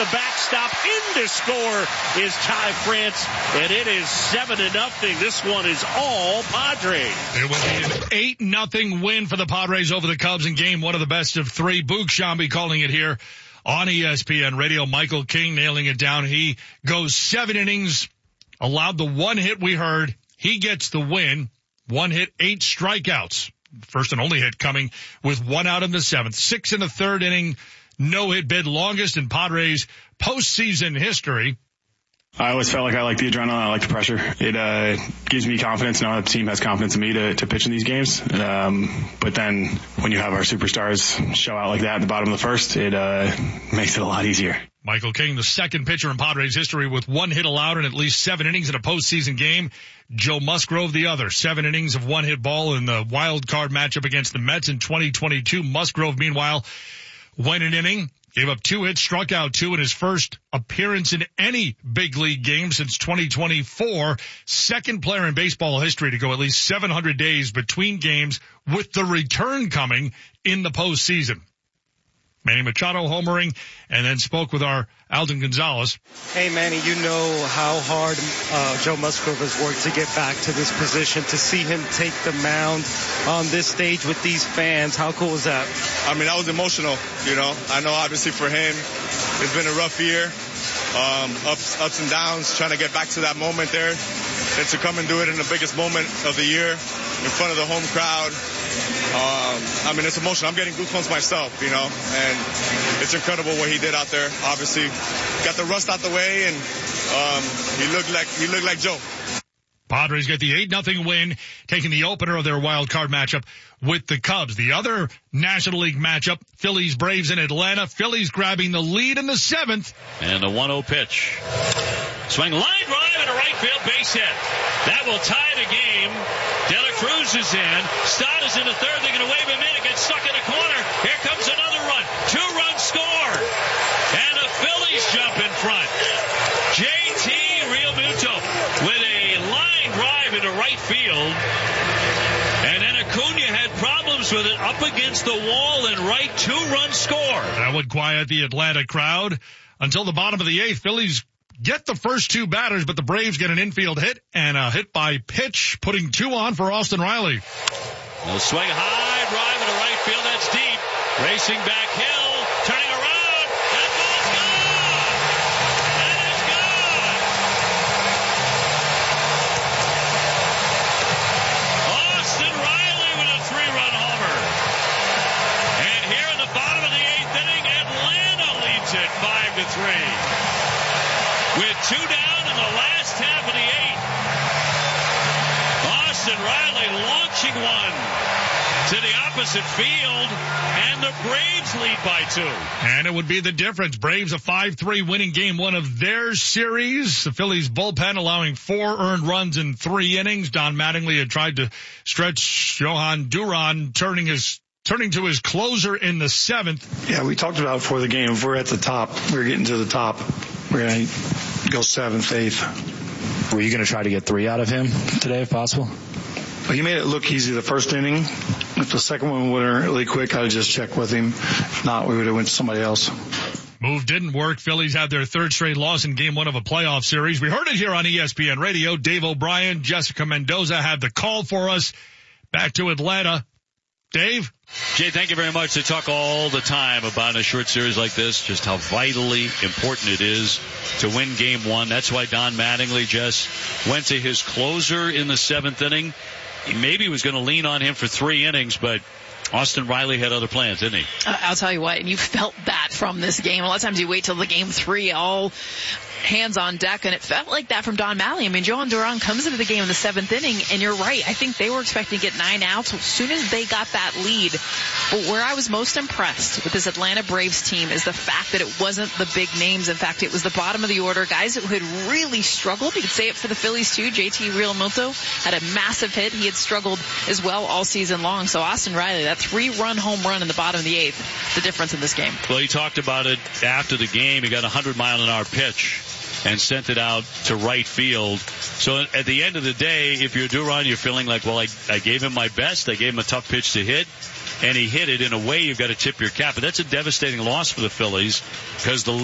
the backstop. In to score is Ty France, and it is 7-0. This one is all Padres. It will be an 8-0 win for the Padres over the Cubs in game one of the best of three. Boog Sciambi calling it here on ESPN Radio. Michael King nailing it down. He goes 7 innings, allowed the one hit we heard. He gets the win. 1 hit, 8 strikeouts. First and only hit coming with 1 out in the 7th. 6 in the 3rd inning. No hit bid, longest in Padres postseason history. I always felt like I like the adrenaline. I like the pressure. It gives me confidence. Now the team has confidence in me to pitch in these games. But then when you have our superstars show out like that at the bottom of the first, it makes it a lot easier. Michael King, the second pitcher in Padres history with 1 hit allowed in at least 7 innings in a postseason game. Joe Musgrove, the other, 7 innings of 1 hit ball in the wild card matchup against the Mets in 2022. Musgrove, meanwhile, went an inning, gave up 2 hits, struck out 2 in his first appearance in any big league game since 2024. Second player in baseball history to go at least 700 days between games, with the return coming in the postseason. Manny Machado homering, and then spoke with our Alden Gonzalez. Hey, Manny, you know how hard Joe Musgrove has worked to get back to this position. To see him take the mound on this stage with these fans, how cool is that? I mean, that was emotional, you know. I know obviously for him, it's been a rough year, ups and downs, trying to get back to that moment there. And to come and do it in the biggest moment of the year in front of the home crowd, I mean, it's emotional. I'm getting goosebumps myself, you know, and it's incredible what he did out there. Obviously, got the rust out the way, and he looked like Joe. Padres get the 8-0 win, taking the opener of their wild card matchup with the Cubs. The other National League matchup, Phillies-Braves in Atlanta. Phillies grabbing the lead in the 7th. And the 1-0 pitch. Swing, line drive, and a right field base hit. That will tie the game. De La Cruz is in. Stott is in the 3rd. They're going to wave him in. It gets stuck in the corner. Here comes another run. 2-run score. And the Phillies jump in front. JT Realmuto with a line drive into right field. And then Acuna had problems with it up against the wall and right. 2-run score. That would quiet the Atlanta crowd until the bottom of the 8th. Phillies get the first 2 batters, but the Braves get an infield hit and a hit by pitch, putting 2 on for Austin Riley. They'll swing high, drive into right field. That's deep. Racing back Hill, turning around. That ball's gone. That is gone. Austin Riley with a 3-run homer. And here in the bottom of the 8th inning, Atlanta leads it 5-3. With 2 down in the last half of the 8th. Austin Riley launching one to the opposite field, and the Braves lead by 2. And it would be the difference. Braves a 5-3 winning game 1 of their series. The Phillies bullpen allowing 4 earned runs in 3 innings. Don Mattingly had tried to stretch Johan Duran, turning to his closer in the 7th. Yeah, we talked about before the game, if we're at the top, we're getting to the top, we're going to go 7th, 8th. Were you going to try to get 3 out of him today if possible? Well, he made it look easy the first inning. If the second one went really quick, I'd just check with him. If not, we would have went to somebody else. Move didn't work. Phillies had their 3rd straight loss in game 1 of a playoff series. We heard it here on ESPN Radio. Dave O'Brien, Jessica Mendoza had the call for us. Back to Atlanta. Dave? Jay, thank you very much. They talk all the time about a short series like this, just how vitally important it is to win game 1. That's why Don Mattingly just went to his closer in the 7th inning. He maybe was going to lean on him for 3 innings, but Austin Riley had other plans, didn't he? I'll tell you what, and you felt that from this game. A lot of times you wait till the game 3, all hands on deck, and it felt like that from Don Mattingly. I mean, Johan Duran comes into the game in the 7th inning, and you're right. I think they were expecting to get 9 outs as soon as they got that lead. But where I was most impressed with this Atlanta Braves team is the fact that it wasn't the big names. In fact, it was the bottom of the order, guys who had really struggled. You could say it for the Phillies, too. JT Realmuto had a massive hit. He had struggled as well all season long. So Austin Riley, that 3-run home run in the bottom of the 8th, the difference in this game. Well, he talked about it after the game. He got a 100-mile-an-hour pitch and sent it out to right field. So at the end of the day, if you're Duran, you're feeling like, well, I gave him my best. I gave him a tough pitch to hit, and he hit it. In a way, you've got to tip your cap. But that's a devastating loss for the Phillies because the